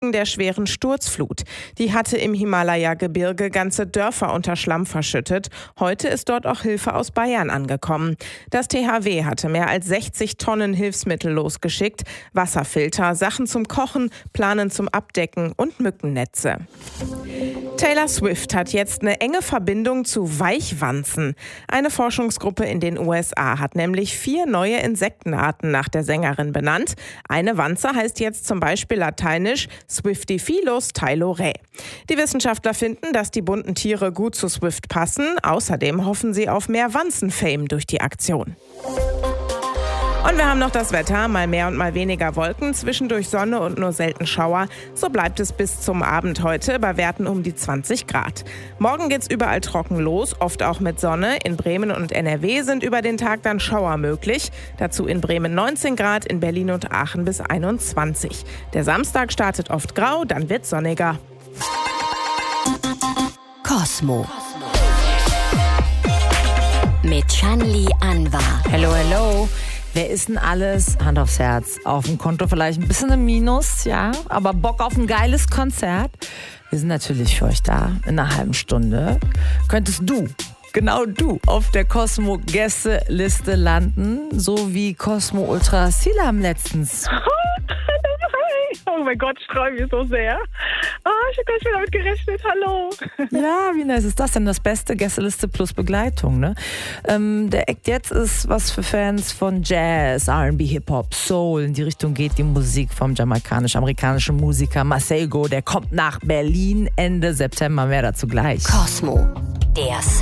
Folgen der schweren Sturzflut. Die hatte im Himalaya-Gebirge ganze Dörfer unter Schlamm verschüttet. Heute ist dort auch Hilfe aus Bayern angekommen. Das THW hatte mehr als 60 Tonnen Hilfsmittel losgeschickt. Wasserfilter, Sachen zum Kochen, Planen zum Abdecken und Mückennetze. Taylor Swift hat jetzt eine enge Verbindung zu Weichwanzen. Eine Forschungsgruppe in den USA hat nämlich 4 neue Insektenarten nach der Sängerin benannt. Eine Wanze heißt jetzt zum Beispiel lateinisch Swiftiphilus tylorae. Die Wissenschaftler finden, dass die bunten Tiere gut zu Swift passen. Außerdem hoffen sie auf mehr Wanzen-Fame durch die Aktion. Und wir haben noch das Wetter, mal mehr und mal weniger Wolken, zwischendurch Sonne und nur selten Schauer. So bleibt es bis zum Abend heute, bei Werten um die 20 Grad. Morgen geht's überall trocken los, oft auch mit Sonne. In Bremen und NRW sind über den Tag dann Schauer möglich. Dazu in Bremen 19 Grad, in Berlin und Aachen bis 21. Der Samstag startet oft grau, dann wird's sonniger. Kosmo mit Shanli Anwar. Hello, hello. Wer ist denn alles, Hand aufs Herz, auf dem Konto vielleicht ein bisschen im Minus, ja, aber Bock auf ein geiles Konzert? Wir sind natürlich für euch da in einer halben Stunde. Könntest du, genau du, auf der Cosmo-Gästeliste landen, so wie Cosmo Ultra Silam letztens. Oh mein Gott, ich freue mich so sehr. Ich habe gar nicht mehr damit gerechnet. Hallo. Ja, wie nice ist das denn? Das beste Gästeliste plus Begleitung, ne? Der Act jetzt ist was für Fans von Jazz, R&B, Hip-Hop, Soul. In die Richtung geht die Musik vom jamaikanisch-amerikanischen Musiker Masego. Der kommt nach Berlin Ende September. Mehr dazu gleich. Kosmo, der